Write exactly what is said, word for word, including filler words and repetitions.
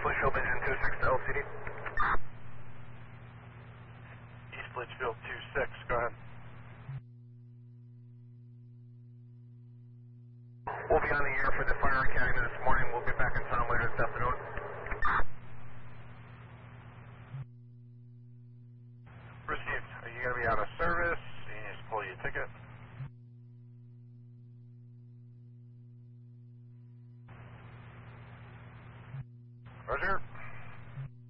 Litchfield Engine two six to L C D. East Litchfield two six, go ahead. We'll be on the air for the Fire Academy this morning. We'll get back in touch.